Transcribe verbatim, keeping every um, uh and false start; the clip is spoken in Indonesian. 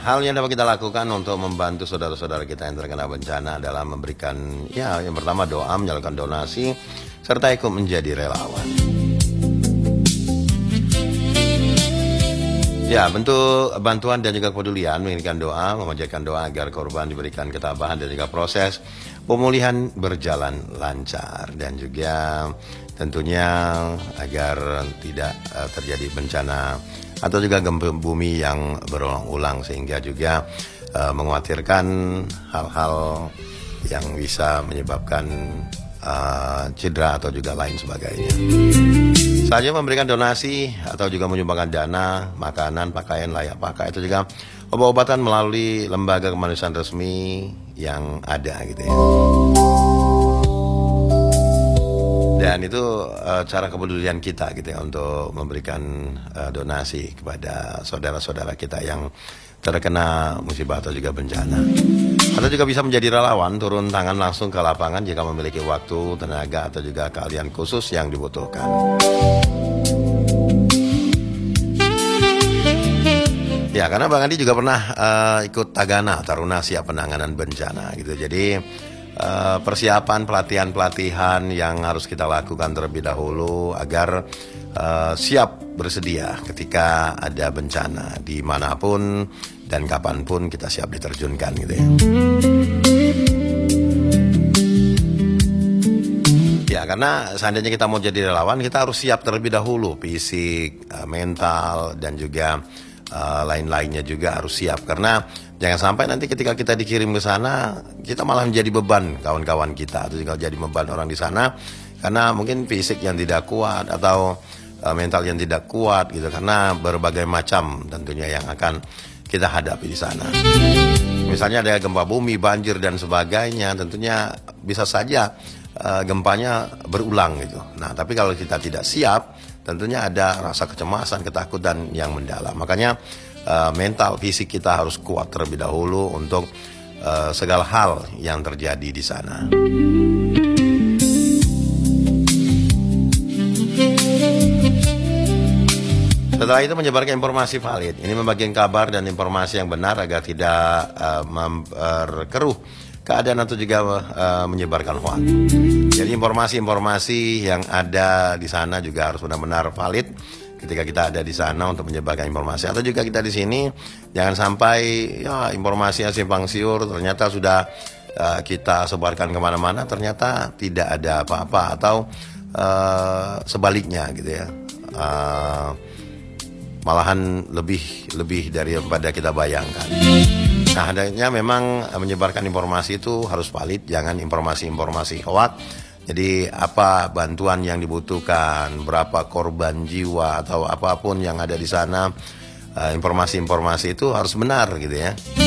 hal yang dapat kita lakukan untuk membantu saudara-saudara kita yang terkena bencana adalah memberikan, ya yang pertama doa, menyalurkan donasi, serta ikut menjadi relawan. Ya, bentuk bantuan dan juga kepedulian, mengirimkan doa, memanjatkan doa agar korban diberikan ketabahan dan juga proses pemulihan berjalan lancar, dan juga tentunya agar tidak uh, terjadi bencana atau juga gempa bumi yang berulang-ulang, sehingga juga uh, mengkhawatirkan hal-hal yang bisa menyebabkan uh, cedera atau juga lain sebagainya. Saja memberikan donasi atau juga menyumbangkan dana, makanan, pakaian layak pakai, itu juga obat-obatan melalui lembaga kemanusiaan resmi yang ada gitu ya. Dan itu uh, cara kepedulian kita gitu ya, untuk memberikan uh, donasi kepada saudara-saudara kita yang terkena musibah atau juga bencana. Atau juga bisa menjadi relawan, turun tangan langsung ke lapangan jika memiliki waktu, tenaga, atau juga keahlian khusus yang dibutuhkan. Ya, karena Bang Andi juga pernah uh, ikut Tagana, Taruna Siap Penanganan Bencana gitu. Jadi uh, persiapan pelatihan-pelatihan yang harus kita lakukan terlebih dahulu agar uh, siap bersedia ketika ada bencana dimanapun dan kapanpun kita siap diterjunkan gitu ya. Ya, karena seandainya kita mau jadi relawan, kita harus siap terlebih dahulu, fisik, mental, dan juga uh, lain-lainnya juga harus siap. Karena jangan sampai nanti ketika kita dikirim ke sana, kita malah menjadi beban kawan-kawan kita, atau juga jadi beban orang di sana, karena mungkin fisik yang tidak kuat atau uh, mental yang tidak kuat gitu, karena berbagai macam tentunya yang akan kita hadapi di sana. Misalnya ada gempa bumi, banjir dan sebagainya, tentunya bisa saja uh, gempanya berulang gitu. Nah, tapi kalau kita tidak siap, tentunya ada rasa kecemasan, ketakutan yang mendalam. Makanya uh, mental, fisik kita harus kuat terlebih dahulu untuk uh, segala hal yang terjadi di sana. Setelah itu menyebarkan informasi valid. Ini membagikan kabar dan informasi yang benar agar tidak uh, memperkeruh keadaan atau juga uh, menyebarkan hoax. Jadi informasi-informasi yang ada di sana juga harus benar-benar valid ketika kita ada di sana untuk menyebarkan informasi. Atau juga kita di sini jangan sampai ya informasinya simpang siur, ternyata sudah uh, kita sebarkan kemana-mana, ternyata tidak ada apa-apa, atau uh, sebaliknya gitu ya. Uh, malahan lebih lebih daripada kita bayangkan. Nah, adanya memang menyebarkan informasi itu harus valid, jangan informasi-informasi hoax. Jadi apa bantuan yang dibutuhkan, berapa korban jiwa atau apapun yang ada di sana, informasi-informasi itu harus benar gitu ya.